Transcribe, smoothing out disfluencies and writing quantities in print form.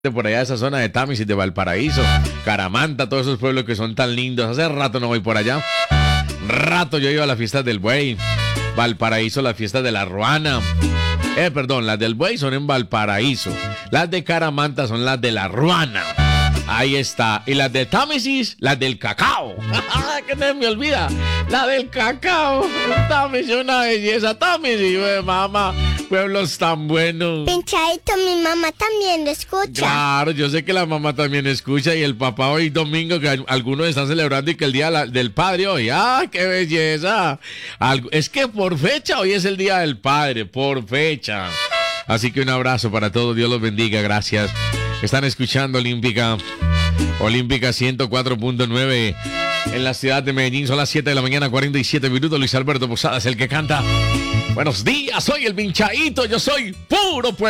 por allá de esa zona de Támesis, de Valparaíso, Caramanta, todos esos pueblos que son tan lindos. Hace rato no voy por allá. Rato yo iba a las fiestas del Buey. Valparaíso, las fiestas de la Ruana. Perdón, las del Buey son en Valparaíso. Las de Caramanta son las de la Ruana. Ahí está. Y las de Támesis, las del cacao. Que no me olvida. La del cacao. Támesis, una belleza. Támesis, mamá. Pueblos tan buenos. Pinchadito, mi mamá también lo escucha. Claro, yo sé que la mamá también escucha. Y el papá hoy domingo, que algunos están celebrando y que el día del padre hoy. ¡Ah, qué belleza! Es que por fecha, hoy es el día del padre. Por fecha. Así que un abrazo para todos. Dios los bendiga. Gracias. Están escuchando Olímpica 104.9 en la ciudad de Medellín. Son las 7 de la mañana, 47 minutos. Luis Alberto Posadas, el que canta. Buenos días, soy el Pinchadito, yo soy puro pueblo.